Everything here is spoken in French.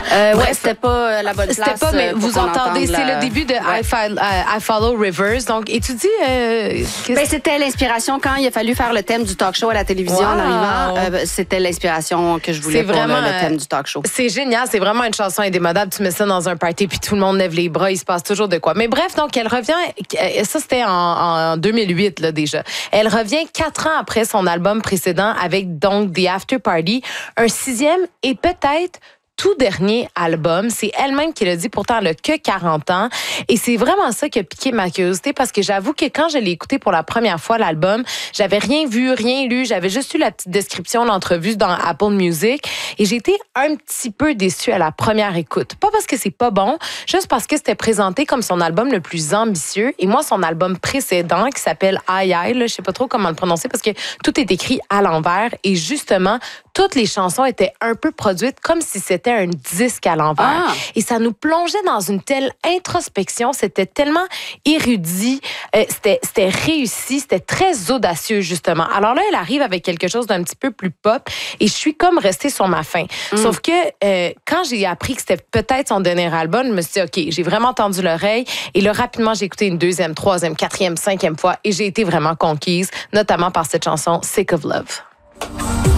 Ouais, c'était pas la bonne place. C'était pas, mais vous entendez, c'est le début de I Follow Rivers. Donc, et tu dis... c'était l'inspiration quand il a fallu faire le thème du talk show à la télévision en arrivant. C'était l'inspiration que je voulais pour le thème du talk show. C'est génial, c'est vraiment une chanson indémodable. Tu mets ça dans un party puis tout le monde lève les bras, il se passe toujours de quoi. Mais bref, donc elle revient, ça c'était en 2008 là déjà. Elle revient 4 ans après son album précédent avec donc The After Party, un 6e et peut-être tout dernier album. C'est elle-même qui l'a dit, pourtant elle a que 40 ans. Et c'est vraiment ça qui a piqué ma curiosité parce que j'avoue que quand je l'ai écouté pour la première fois, l'album, j'avais rien vu, rien lu. J'avais juste eu la petite description, l'entrevue dans Apple Music. Et j'ai été un petit peu déçue à la première écoute. Pas parce que c'est pas bon, juste parce que c'était présenté comme son album le plus ambitieux. Et moi, son album précédent, qui s'appelle Aïe Aïe, je sais pas trop comment le prononcer parce que tout est écrit à l'envers. Et justement, toutes les chansons étaient un peu produites comme si c'était un disque à l'envers. Et ça nous plongeait dans une telle introspection. C'était tellement érudit. C'était réussi. C'était très audacieux, justement. Alors là, elle arrive avec quelque chose d'un petit peu plus pop et je suis comme restée sur ma faim. Sauf que quand j'ai appris que c'était peut-être son dernier album, je me suis dit, OK, j'ai vraiment tendu l'oreille. Et là, rapidement, j'ai écouté une 2e, 3e, 4e, 5e fois et j'ai été vraiment conquise, notamment par cette chanson Sick of Love.